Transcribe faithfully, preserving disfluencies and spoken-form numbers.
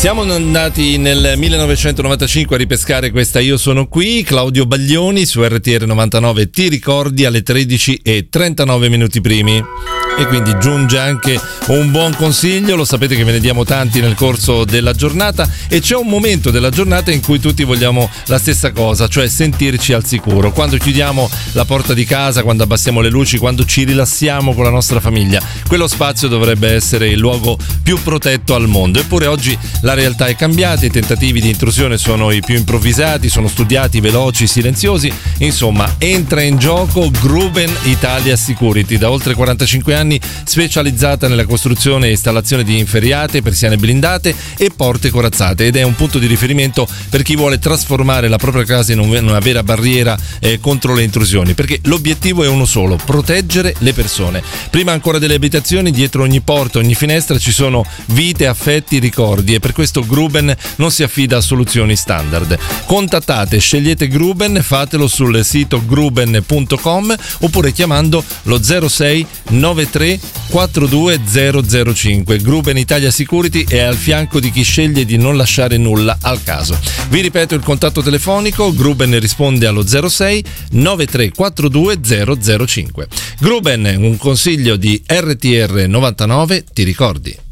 Siamo andati nel millenovecentonovantacinque a ripescare questa Io sono qui, Claudio Baglioni su R T R novantanove, ti ricordi, alle tredici e trentanove minuti primi. E quindi giunge anche un buon consiglio, lo sapete che ve ne diamo tanti nel corso della giornata, e c'è un momento della giornata in cui tutti vogliamo la stessa cosa, cioè sentirci al sicuro. Quando chiudiamo la porta di casa, quando abbassiamo le luci, quando ci rilassiamo con la nostra famiglia, quello spazio dovrebbe essere il luogo più protetto al mondo. Eppure oggi la realtà è cambiata, i tentativi di intrusione sono i più improvvisati, sono studiati, veloci, silenziosi. Insomma, entra in gioco Gruben Italia Security, da oltre quarantacinque anni specializzata nella costruzione e installazione di inferriate, persiane blindate e porte corazzate, ed è un punto di riferimento per chi vuole trasformare la propria casa in una vera barriera eh, contro le intrusioni, perché l'obiettivo è uno solo: proteggere le persone. Prima ancora delle abitazioni, dietro ogni porta, ogni finestra ci sono vite, affetti, ricordi, e per questo Gruben non si affida a soluzioni standard. Contattate, scegliete Gruben, fatelo sul sito gruben punto com oppure chiamando lo zero sei nove tre quattro due zero zero cinque. Gruben Italia Security è al fianco di chi sceglie di non lasciare nulla al caso. Vi ripeto il contatto telefonico: Gruben risponde allo zero sei nove tre quattro due zero zero cinque. Gruben, un consiglio di R T R novantanove, ti ricordi.